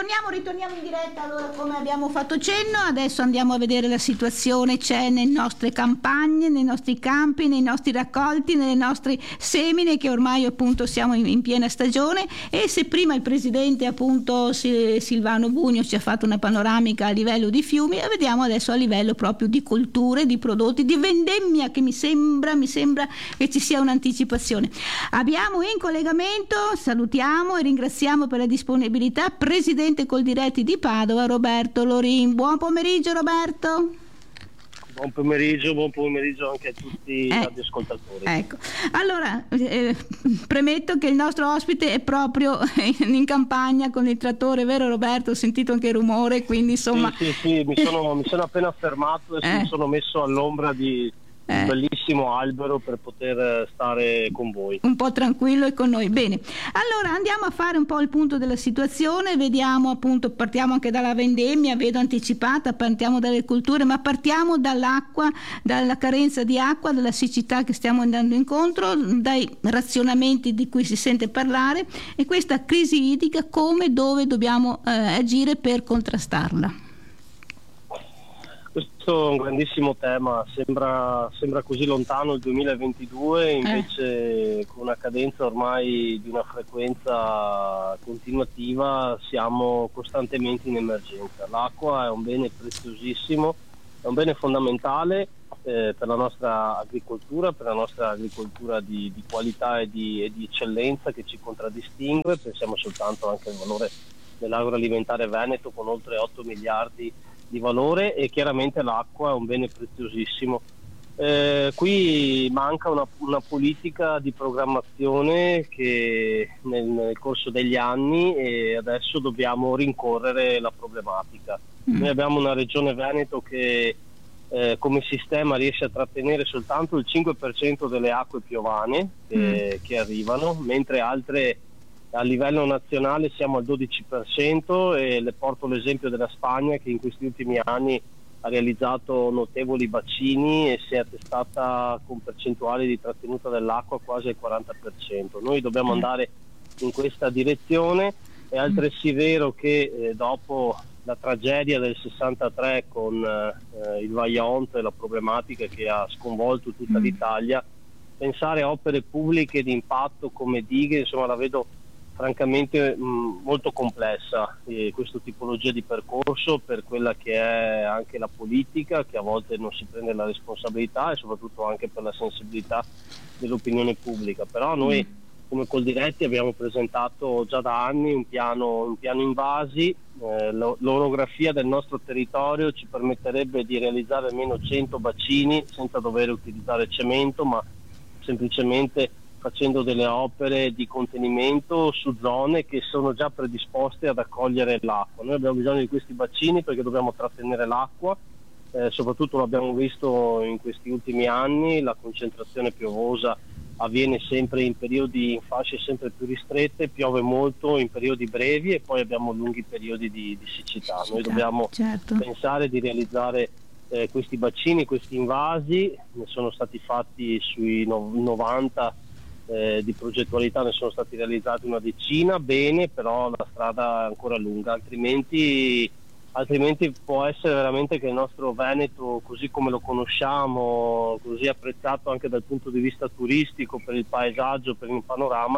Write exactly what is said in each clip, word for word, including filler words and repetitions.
ritorniamo, ritorniamo in diretta. Allora, come abbiamo fatto cenno, adesso andiamo a vedere la situazione c'è nelle nostre campagne, nei nostri campi, nei nostri raccolti, nelle nostre semine, che ormai appunto siamo in, in piena stagione. E se prima il presidente appunto Silvano Bugno ci ha fatto una panoramica a livello di fiumi, vediamo adesso a livello proprio di colture, di prodotti, di vendemmia, che mi sembra, mi sembra che ci sia un'anticipazione. Abbiamo in collegamento, salutiamo e ringraziamo per la disponibilità, presidente Coldiretti di Padova, Roberto Lorin. Buon pomeriggio Roberto. Buon pomeriggio, buon pomeriggio anche a tutti eh, gli ascoltatori. Ecco, allora eh, premetto che il nostro ospite è proprio in, in campagna con il trattore, vero Roberto? Ho sentito anche il rumore, quindi insomma... Sì, sì, sì, mi sono, mi sono appena fermato e eh. mi sono messo all'ombra di... Eh. un bellissimo albero per poter stare con voi un po' tranquillo e con noi. Bene, allora andiamo a fare un po' il punto della situazione, vediamo appunto, partiamo anche dalla vendemmia, vedo anticipata, partiamo dalle culture, ma partiamo dall'acqua, dalla carenza di acqua, dalla siccità che stiamo andando incontro, dai razionamenti di cui si sente parlare, e questa crisi idrica, come, dove dobbiamo eh, agire per contrastarla. Questo è un grandissimo tema, sembra, sembra così lontano il duemilaventidue, invece eh. con una cadenza ormai di una frequenza continuativa siamo costantemente in emergenza. L'acqua è un bene preziosissimo, è un bene fondamentale eh, per la nostra agricoltura, per la nostra agricoltura di, di qualità e di, e di eccellenza che ci contraddistingue. Pensiamo soltanto anche al valore dell'agroalimentare veneto con oltre otto miliardi di valore, e chiaramente l'acqua è un bene preziosissimo. Eh, qui manca una, una politica di programmazione che nel, nel corso degli anni, e adesso dobbiamo rincorrere la problematica. Mm. Noi abbiamo una regione Veneto che eh, come sistema riesce a trattenere soltanto il cinque per cento delle acque piovane che, mm. che arrivano, mentre altre a livello nazionale siamo al dodici per cento, e le porto l'esempio della Spagna, che in questi ultimi anni ha realizzato notevoli bacini e si è attestata con percentuali di trattenuta dell'acqua quasi al quaranta per cento. Noi dobbiamo andare in questa direzione. È altresì vero che eh, dopo la tragedia del sessantatré con eh, il Vajont e la problematica che ha sconvolto tutta l'Italia, pensare a opere pubbliche di impatto come dighe, insomma, la vedo francamente mh, molto complessa, eh, questa tipologia di percorso, per quella che è anche la politica, che a volte non si prende la responsabilità, e soprattutto anche per la sensibilità dell'opinione pubblica. Però noi come Coldiretti abbiamo presentato già da anni un piano, un piano invasi. eh, l'orografia del nostro territorio ci permetterebbe di realizzare almeno cento bacini senza dover utilizzare cemento, ma semplicemente facendo delle opere di contenimento su zone che sono già predisposte ad accogliere l'acqua. Noi abbiamo bisogno di questi bacini perché dobbiamo trattenere l'acqua, eh, soprattutto lo abbiamo visto in questi ultimi anni, la concentrazione piovosa avviene sempre in periodi, in fasce sempre più ristrette, piove molto in periodi brevi e poi abbiamo lunghi periodi di, di siccità. siccità. Noi dobbiamo certo. pensare di realizzare eh, questi bacini, questi invasi, ne sono stati fatti sui novanta Eh, di progettualità, ne sono stati realizzati una decina, bene, però la strada è ancora lunga, altrimenti, altrimenti può essere veramente che il nostro Veneto, così come lo conosciamo, così apprezzato anche dal punto di vista turistico, per il paesaggio, per il panorama,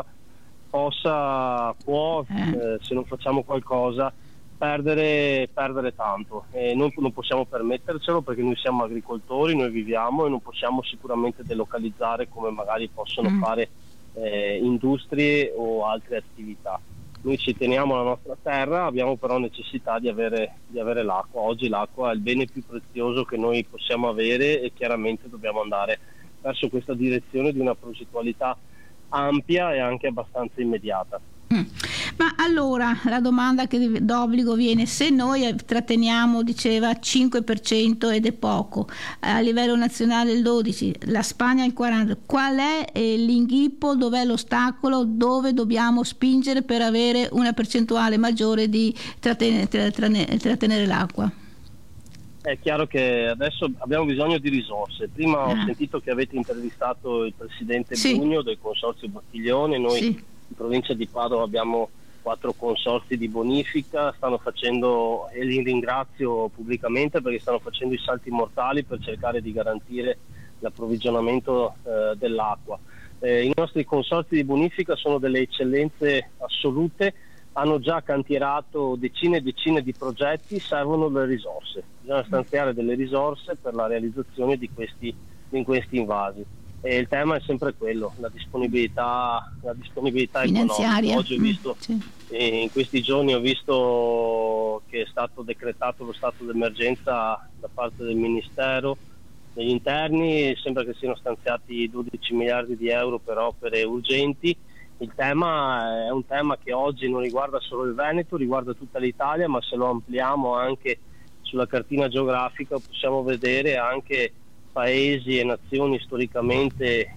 possa, può, eh, se non facciamo qualcosa, perdere, perdere tanto, e non, non possiamo permettercelo, perché noi siamo agricoltori, noi viviamo, e non possiamo sicuramente delocalizzare come magari possono mm. fare eh, industrie o altre attività. Noi ci teniamo alla nostra terra, abbiamo però necessità di avere, di avere l'acqua. Oggi l'acqua è il bene più prezioso che noi possiamo avere, e chiaramente dobbiamo andare verso questa direzione di una progettualità ampia e anche abbastanza immediata. Mm. Ma allora la domanda che d'obbligo viene: se noi tratteniamo, diceva, cinque per cento ed è poco, a livello nazionale il dodici per cento, la Spagna il quaranta per cento, qual è eh, l'inghippo, dov'è l'ostacolo, dove dobbiamo spingere per avere una percentuale maggiore di trattenere, trattenere, trattenere l'acqua? È chiaro che adesso abbiamo bisogno di risorse. Prima ah. ho sentito che avete intervistato il presidente sì. Bugno del Consorzio Bottiglione. Noi sì. in provincia di Padova abbiamo quattro consorzi di bonifica, stanno facendo, e li ringrazio pubblicamente perché stanno facendo i salti mortali per cercare di garantire l'approvvigionamento eh, dell'acqua. Eh, I nostri consorzi di bonifica sono delle eccellenze assolute, hanno già cantierato decine e decine di progetti, servono le risorse, bisogna stanziare delle risorse per la realizzazione di questi, di questi invasi. E il tema è sempre quello, la disponibilità, la disponibilità finanziaria. economica. Oggi ho visto, mm, sì. eh, in questi giorni ho visto che è stato decretato lo stato d'emergenza da parte del Ministero degli Interni, sembra che siano stanziati dodici miliardi di euro per opere urgenti. Il tema è un tema che oggi non riguarda solo il Veneto, riguarda tutta l'Italia, ma se lo ampliamo anche sulla cartina geografica possiamo vedere anche paesi e nazioni storicamente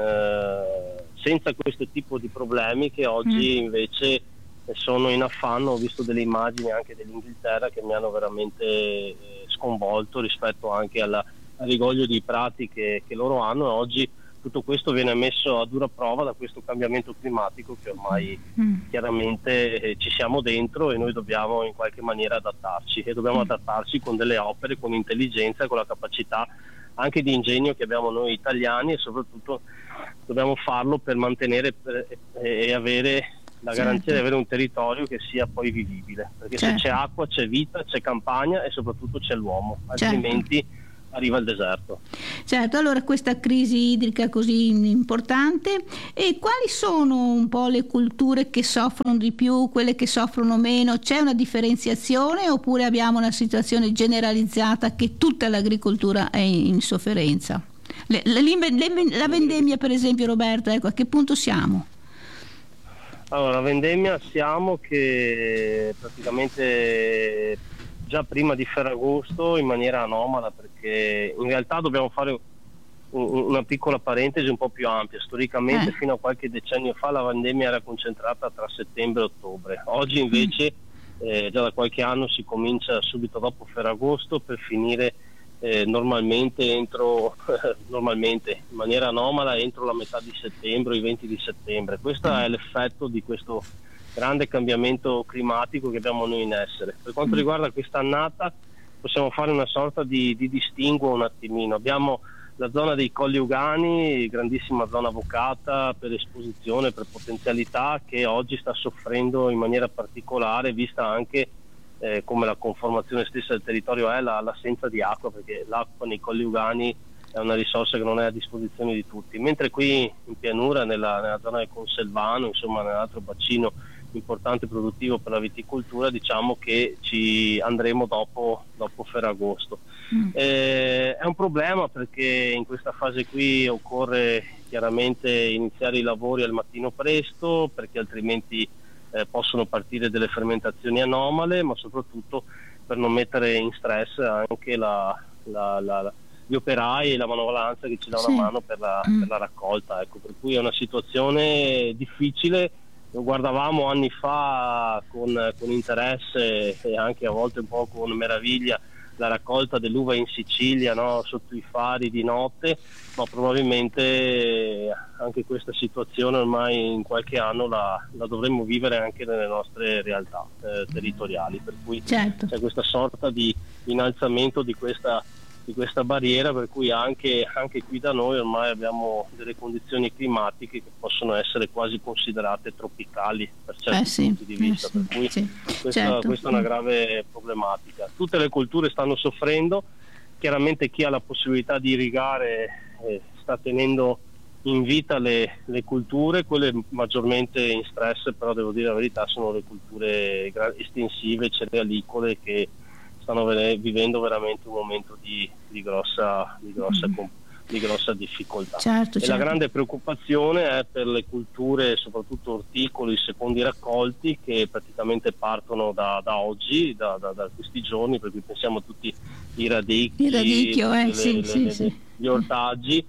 eh, senza questo tipo di problemi che oggi mm. invece sono in affanno. Ho visto delle immagini anche dell'Inghilterra che mi hanno veramente eh, sconvolto rispetto anche alla, al rigoglio di prati che, che loro hanno, e oggi tutto questo viene messo a dura prova da questo cambiamento climatico che ormai mm. chiaramente eh, ci siamo dentro, e noi dobbiamo in qualche maniera adattarci, e dobbiamo mm. adattarci con delle opere, con intelligenza, con la capacità anche di ingegno che abbiamo noi italiani, e soprattutto dobbiamo farlo per mantenere per, e, e avere la garanzia certo. di avere un territorio che sia poi vivibile, perché certo. se c'è acqua c'è vita, c'è campagna e soprattutto c'è l'uomo, altrimenti certo. arriva il deserto. Certo, allora questa crisi idrica così importante, e quali sono un po' le culture che soffrono di più, quelle che soffrono meno? C'è una differenziazione oppure abbiamo una situazione generalizzata che tutta l'agricoltura è in sofferenza? Le, le, le, la vendemmia per esempio, Roberto, ecco, a che punto siamo? Allora, la vendemmia siamo che praticamente già prima di Ferragosto in maniera anomala, perché in realtà dobbiamo fare un, una piccola parentesi un po' più ampia. Storicamente eh. fino a qualche decennio fa la vendemmia era concentrata tra settembre e ottobre, oggi invece mm. eh, già da qualche anno si comincia subito dopo Ferragosto per finire eh, normalmente entro normalmente in maniera anomala entro la metà di settembre, i venti di settembre. Questo mm. è l'effetto di questo grande cambiamento climatico che abbiamo noi in essere. Per quanto riguarda quest'annata possiamo fare una sorta di, di distinguo un attimino. Abbiamo la zona dei Colli Ugani, grandissima zona vocata per esposizione, per potenzialità, che oggi sta soffrendo in maniera particolare, vista anche eh, come la conformazione stessa del territorio è, la, l'assenza di acqua, perché l'acqua nei Colli Ugani è una risorsa che non è a disposizione di tutti, mentre qui in pianura, nella, nella zona del Conselvano, insomma nell'altro bacino importante produttivo per la viticoltura, diciamo che ci andremo dopo, dopo Ferragosto. Mm. Eh, è un problema perché in questa fase qui occorre chiaramente iniziare i lavori al mattino presto, perché altrimenti eh, possono partire delle fermentazioni anomale, ma soprattutto per non mettere in stress anche la, la, la, gli operai e la manovalanza che ci dà una sì. mano per la, mm. per la raccolta. Ecco, per cui è una situazione difficile. Lo guardavamo anni fa con, con interesse e anche a volte un po' con meraviglia la raccolta dell'uva in Sicilia, no? Sotto i fari di notte, ma probabilmente anche questa situazione ormai in qualche anno la, la dovremmo vivere anche nelle nostre realtà eh, territoriali, per cui certo. c'è questa sorta di innalzamento di questa di questa barriera, per cui anche, anche qui da noi ormai abbiamo delle condizioni climatiche che possono essere quasi considerate tropicali per certi eh sì, punti di vista, eh sì, per cui sì, questa, certo. questa è una grave problematica. Tutte le colture stanno soffrendo, chiaramente chi ha la possibilità di irrigare eh, sta tenendo in vita le, le culture, quelle maggiormente in stress, però devo dire la verità, sono le culture estensive, cerealicole, che stanno vivendo veramente un momento di, di, grossa, di, grossa, mm. di grossa difficoltà. Certo, e certo. La grande preoccupazione è per le culture, soprattutto orticoli, secondi raccolti, che praticamente partono da, da oggi, da, da, da questi giorni, per cui pensiamo a tutti i radicchi, il radicchio, eh, le, sì, le, sì, le, sì. gli ortaggi.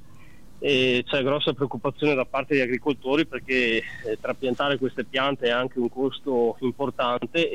E c'è grossa preoccupazione da parte degli agricoltori, perché eh, trapiantare queste piante è anche un costo importante,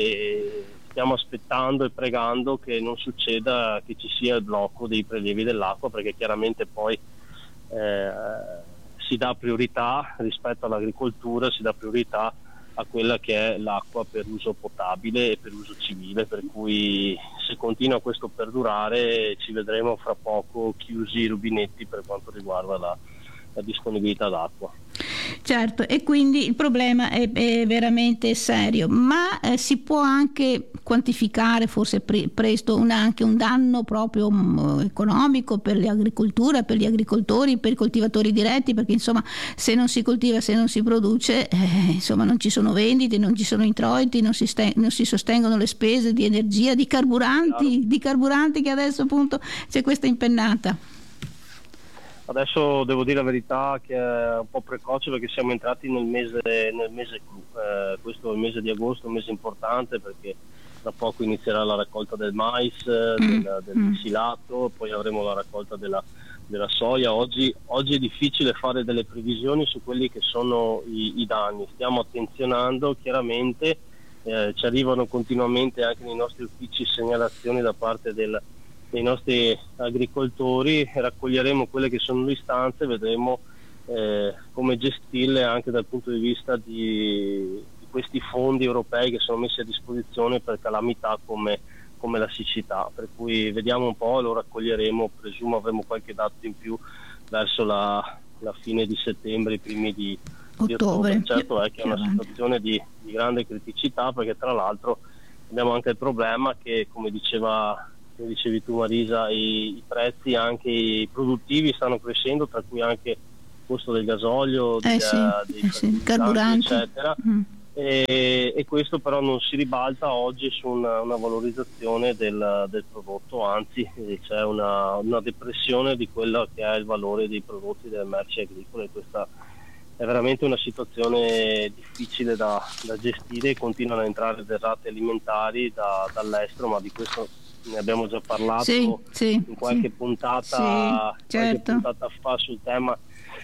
e stiamo aspettando e pregando che non succeda che ci sia il blocco dei prelievi dell'acqua, perché chiaramente poi eh, si dà priorità rispetto all'agricoltura, si dà priorità a quella che è l'acqua per uso potabile e per uso civile, per cui se continua questo perdurare ci vedremo fra poco chiusi i rubinetti per quanto riguarda la, la disponibilità d'acqua. Certo, e quindi il problema è, è veramente serio, ma eh, si può anche quantificare forse pre- presto un, anche un danno proprio um, economico per l'agricoltura, per gli agricoltori, per i coltivatori diretti, perché insomma se non si coltiva, se non si produce, eh, insomma non ci sono vendite, non ci sono introiti, non si, sten- non si sostengono le spese di energia, di carburanti, Chiaro. di carburanti che adesso appunto c'è questa impennata. Adesso devo dire la verità che è un po' precoce perché siamo entrati nel mese, nel mese clou. Eh, questo è il mese di agosto, un mese importante perché tra poco inizierà la raccolta del mais, Mm. del, del Mm. silato, poi avremo la raccolta della, della soia. Oggi, oggi è difficile fare delle previsioni su quelli che sono i, i danni. Stiamo attenzionando chiaramente, eh, ci arrivano continuamente anche nei nostri uffici segnalazioni da parte del dei nostri agricoltori, raccoglieremo quelle che sono le istanze, vedremo eh, come gestirle anche dal punto di vista di, di questi fondi europei che sono messi a disposizione per calamità come, come la siccità, per cui vediamo un po', lo raccoglieremo, presumo avremo qualche dato in più verso la, la fine di settembre, i primi di, di ottobre. Certo è che è una situazione di, di grande criticità perché tra l'altro abbiamo anche il problema che, come diceva come dicevi tu Marisa, i, i prezzi anche i produttivi stanno crescendo, tra cui anche il costo del gasolio, eh dei, sì, dei eh sì, carburanti, eccetera. Mm. E, e questo però non si ribalta oggi su una, una valorizzazione del, del prodotto, anzi c'è una, una depressione di quello che è il valore dei prodotti, delle merci agricole. Questa è veramente una situazione difficile da, da gestire, continuano a entrare derrate alimentari da, dall'estero, ma di questo ne abbiamo già parlato sì, sì, in qualche, sì, puntata, sì, certo. qualche puntata fa sul tema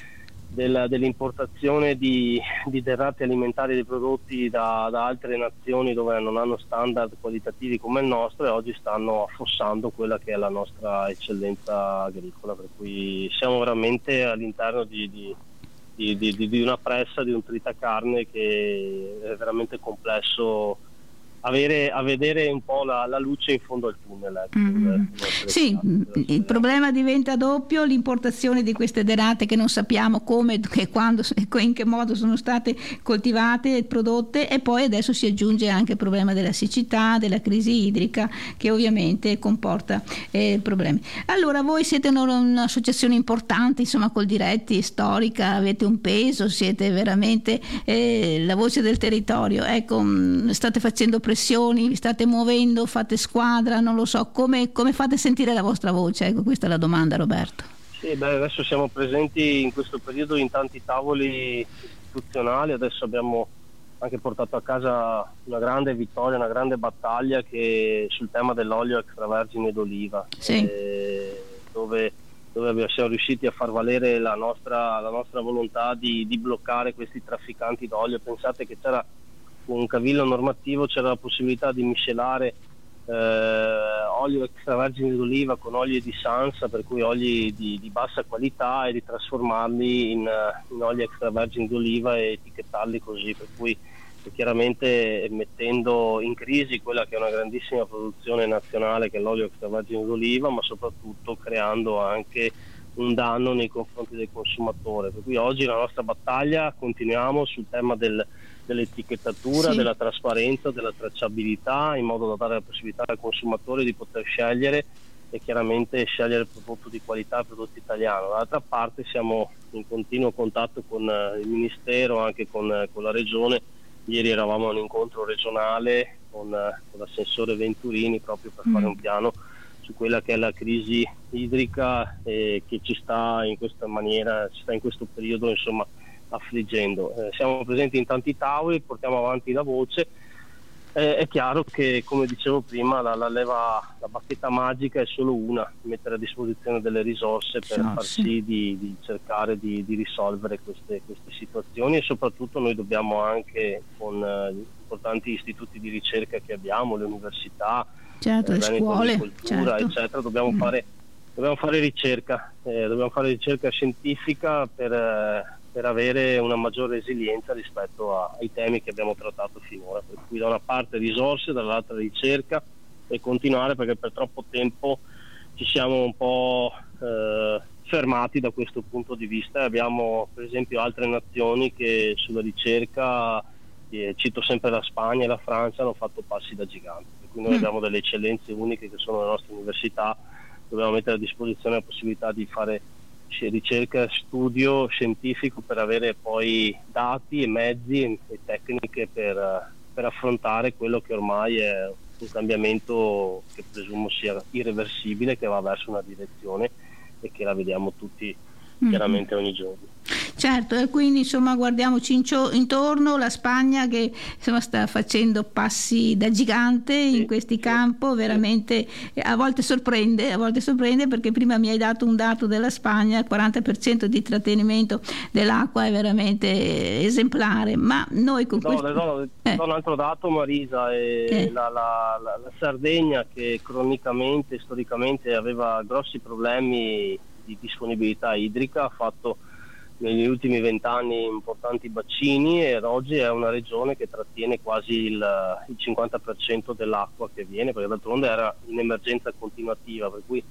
della, dell'importazione di, di derrate alimentari dei prodotti da, da altre nazioni dove non hanno standard qualitativi come il nostro, e oggi stanno affossando quella che è la nostra eccellenza agricola, per cui siamo veramente all'interno di, di Di, di, di una pressa, di un tritacarne che è veramente complesso avere, a vedere un po' la, la luce in fondo al tunnel. Ecco, mm. Sì, il problema diventa doppio: l'importazione di queste derrate che non sappiamo come, che quando e in che modo sono state coltivate e prodotte, e poi adesso si aggiunge anche il problema della siccità, della crisi idrica, che ovviamente comporta eh, problemi. Allora, voi siete un'associazione importante, insomma, col Diretti, storica, avete un peso, siete veramente eh, la voce del territorio. Ecco, mh, state facendo pressioni, vi state muovendo, fate squadra, non lo so, come, come fate sentire la vostra voce? Ecco, questa è la domanda, Roberto. Sì, beh, adesso siamo presenti in questo periodo in tanti tavoli istituzionali, adesso abbiamo anche portato a casa una grande vittoria, una grande battaglia che sul tema dell'olio extravergine d'oliva, sì. eh, dove, dove siamo riusciti a far valere la nostra, la nostra volontà di, di bloccare questi trafficanti d'olio. Pensate che c'era un cavillo normativo, c'era la possibilità di miscelare eh, olio extravergine d'oliva con oli di Sansa, per cui oli di, di bassa qualità, e di trasformarli in, in oli extravergine d'oliva e etichettarli così, per cui chiaramente mettendo in crisi quella che è una grandissima produzione nazionale che è l'olio extravergine d'oliva, ma soprattutto creando anche un danno nei confronti del consumatore. Per cui oggi la nostra battaglia continuiamo sul tema del dell'etichettatura, sì. della trasparenza, della tracciabilità, in modo da dare la possibilità al consumatore di poter scegliere e chiaramente scegliere il prodotto di qualità, il prodotto italiano. Dall'altra parte siamo in continuo contatto con il Ministero, anche con, con la Regione. Ieri eravamo a un incontro regionale con, con l'assessore Venturini proprio per mm. fare un piano su quella che è la crisi idrica eh, che ci sta in questa maniera, ci sta in questo periodo, insomma, affliggendo. Eh, siamo presenti in tanti tavoli, portiamo avanti la voce. Eh, è chiaro che, come dicevo prima, la, la leva, la bacchetta magica è solo una: mettere a disposizione delle risorse per far sì di, di cercare di, di risolvere queste, queste situazioni, e soprattutto noi dobbiamo anche, con eh, gli importanti istituti di ricerca che abbiamo, le università, certo, eh, le scuole, cultura, certo. eccetera, dobbiamo mm. fare Dobbiamo fare ricerca, eh, dobbiamo fare ricerca scientifica per, eh, per avere una maggiore resilienza rispetto a, ai temi che abbiamo trattato finora, per cui da una parte risorse, dall'altra ricerca, e continuare, perché per troppo tempo ci siamo un po' eh, fermati da questo punto di vista. Abbiamo per esempio altre nazioni che sulla ricerca, eh, cito sempre la Spagna e la Francia, hanno fatto passi da giganti, per cui noi mm. abbiamo delle eccellenze uniche che sono le nostre università. Dobbiamo mettere a disposizione la possibilità di fare ricerca, studio scientifico, per avere poi dati e mezzi e tecniche per, per affrontare quello che ormai è un cambiamento che presumo sia irreversibile, che va verso una direzione e che la vediamo tutti chiaramente ogni giorno. Certo, e quindi insomma guardiamoci intorno, la Spagna che insomma sta facendo passi da gigante in sì, questi sì, campo, veramente sì. a volte sorprende, a volte sorprende perché prima mi hai dato un dato della Spagna, il quaranta per cento di trattenimento dell'acqua è veramente esemplare, ma noi con no, questo... Le do, eh. do un altro dato, Marisa, e eh. la, la, la, la Sardegna, che cronicamente, storicamente aveva grossi problemi di disponibilità idrica, ha fatto negli ultimi vent'anni importanti bacini, e oggi è una regione che trattiene quasi il, il cinquanta per cento dell'acqua che viene, perché d'altronde era in emergenza continuativa, per cui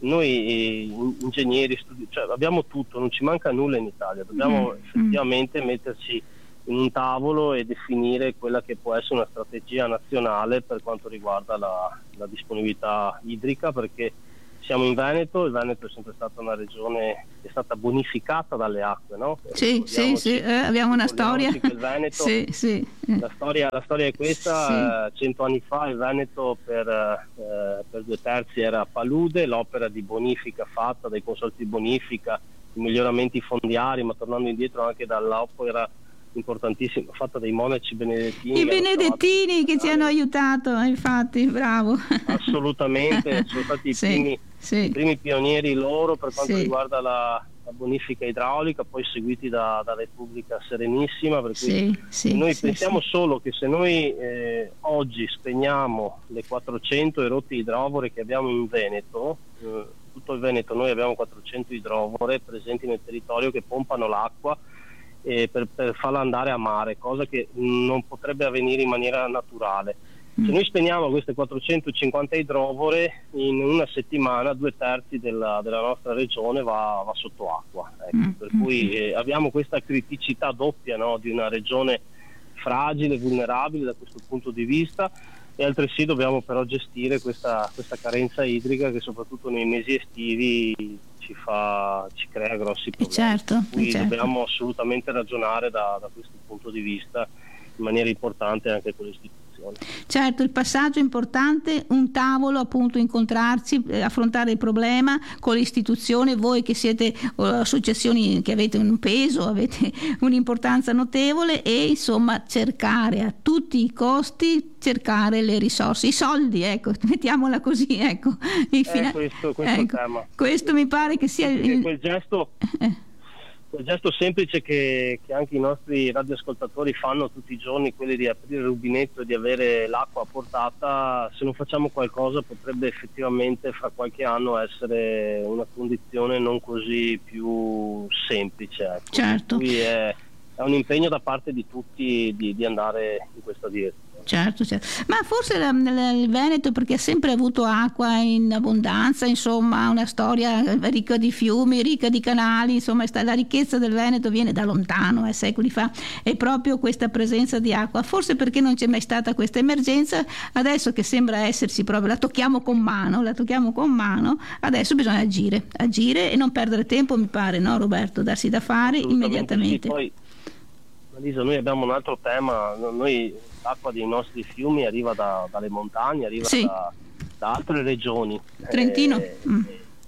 noi ingegneri, studi- cioè abbiamo tutto, non ci manca nulla in Italia, dobbiamo mm. effettivamente metterci in un tavolo e definire quella che può essere una strategia nazionale per quanto riguarda la, la disponibilità idrica, perché siamo in Veneto, il Veneto è sempre stata una regione che è stata bonificata dalle acque, no? Sì, sì, sì, eh, abbiamo una storia. Che il Veneto, sì, sì. La, storia, la storia è questa, sì. Cento anni fa il Veneto per, eh, per due terzi era palude, l'opera di bonifica fatta dai consorzi di bonifica, i miglioramenti fondiari, ma tornando indietro anche dall'opera importantissima fatta dai monaci benedettini. I benedettini che ci hanno aiutato, infatti, bravo. Assolutamente, sono stati sì, i, primi, sì. i primi pionieri loro per quanto sì. riguarda la, la bonifica idraulica, poi seguiti da, da Repubblica Serenissima, per cui sì, sì, noi sì, pensiamo sì. solo che se noi eh, oggi spegniamo le quattrocento erotti idrovore che abbiamo in Veneto, eh, tutto il Veneto, noi abbiamo quattrocento idrovore presenti nel territorio che pompano l'acqua Eh, per, per farla andare a mare, cosa che non potrebbe avvenire in maniera naturale. Mm. Se noi spegniamo queste quattrocentocinquanta idrovore, in una settimana due terzi della, della nostra regione va, va sotto acqua, ecco. mm. per cui eh, abbiamo questa criticità doppia, no? Di una regione fragile, vulnerabile da questo punto di vista, e altresì dobbiamo però gestire questa, questa carenza idrica che soprattutto nei mesi estivi ci fa, ci crea grossi problemi. Certo, quindi certo. dobbiamo assolutamente ragionare da, da questo punto di vista in maniera importante anche con le istituzioni. Certo, il passaggio è importante, un tavolo, appunto, incontrarsi, eh, affrontare il problema con le istituzioni, voi che siete uh, associazioni che avete un peso, avete un'importanza notevole, e insomma cercare a tutti i costi cercare le risorse, i soldi, ecco, mettiamola così, ecco. Il fina- eh, questo, questo ecco, tema. Questo mi pare che sia il... quel gesto eh. quel gesto semplice che, che anche i nostri radioascoltatori fanno tutti i giorni, quelli di aprire il rubinetto e di avere l'acqua a portata, se non facciamo qualcosa potrebbe effettivamente fra qualche anno essere una condizione non così più semplice, ecco. Certo. Per cui è, è un impegno da parte di tutti di, di andare in questa direzione. Certo, certo. Ma forse la, la, il Veneto, perché ha sempre avuto acqua in abbondanza, insomma, ha una storia ricca di fiumi, ricca di canali, insomma, la ricchezza del Veneto viene da lontano, eh, secoli fa, è proprio questa presenza di acqua. Forse perché non c'è mai stata questa emergenza, adesso che sembra esserci proprio, la tocchiamo con mano, la tocchiamo con mano, adesso bisogna agire, agire e non perdere tempo, mi pare, no Roberto? Darsi da fare immediatamente. Sì. Poi, Marisa, noi abbiamo un altro tema, noi l'acqua dei nostri fiumi arriva da, dalle montagne, arriva sì. da, da altre regioni. Trentino? Eh, mm.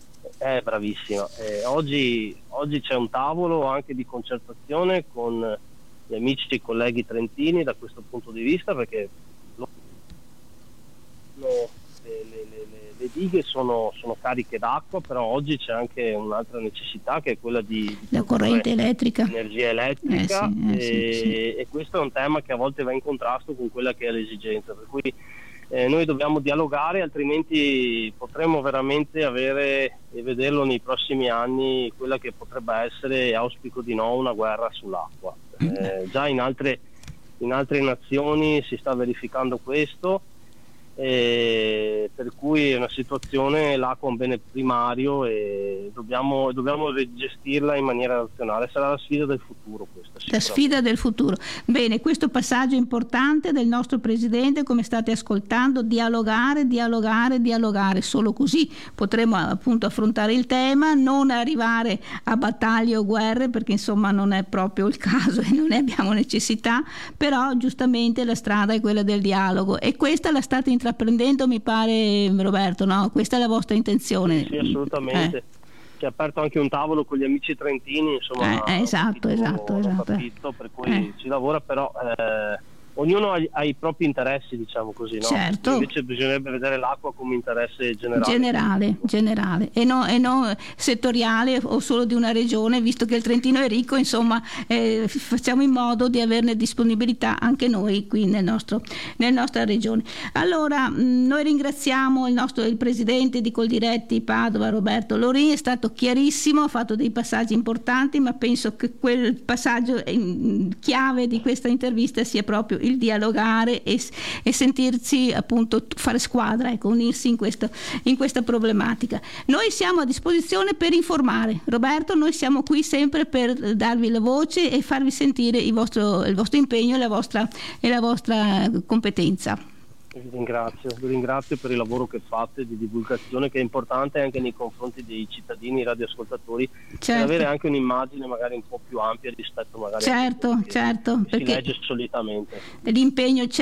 È eh, bravissima. Eh, oggi, oggi c'è un tavolo anche di concertazione con gli amici e colleghi trentini da questo punto di vista, perché lo, le, le, le, le dighe sono, sono cariche d'acqua, però oggi c'è anche un'altra necessità, che è quella di, di la corrente elettrica, energia elettrica, eh sì, eh e, sì, sì. e questo è un tema che a volte va in contrasto con quella che è l'esigenza, per cui Eh, noi dobbiamo dialogare, altrimenti potremmo veramente avere e vederlo nei prossimi anni quella che potrebbe essere, auspico di no, una guerra sull'acqua. Eh, già in altre, in altre nazioni si sta verificando questo, eh, per cui è una situazione, l'acqua è un bene primario e dobbiamo, dobbiamo gestirla in maniera razionale. Sarà la sfida del futuro questa. La sfida del futuro. Bene, questo passaggio importante del nostro Presidente, come state ascoltando, dialogare, dialogare, dialogare. Solo così potremo appunto affrontare il tema, non arrivare a battaglie o guerre, perché insomma non è proprio il caso e non ne abbiamo necessità, però giustamente la strada è quella del dialogo e questa la state intraprendendo, mi pare, Roberto, no? Questa è la vostra intenzione? Sì, assolutamente. Eh. Si è aperto anche un tavolo con gli amici trentini, insomma, eh, esatto, esatto, esatto. Capito, per cui eh. si lavora, però eh, ognuno ha, ha i propri interessi, diciamo così, no? Certo. Invece bisognerebbe vedere l'acqua come interesse generale. Generale, generale e non e non settoriale o solo di una regione, visto che il Trentino è ricco, insomma, eh, facciamo in modo di averne disponibilità anche noi qui nel nostro, nella nostra regione. Allora, mh, noi ringraziamo il nostro il presidente di Coldiretti Padova, Roberto Lorin, è stato chiarissimo, ha fatto dei passaggi importanti, ma penso che quel passaggio in, chiave di questa intervista sia proprio il dialogare e, e sentirsi appunto fare squadra, ecco, unirsi in, questo, in questa problematica. Noi siamo a disposizione per informare, Roberto, noi siamo qui sempre per darvi la voce e farvi sentire il vostro, il vostro impegno e la vostra, e la vostra competenza. Vi ringrazio, vi ringrazio per il lavoro che fate di divulgazione, che è importante anche nei confronti dei cittadini radioascoltatori, certo, per avere anche un'immagine magari un po' più ampia rispetto magari certo, a quello che certo, si perché legge solitamente. L'impegno c'è.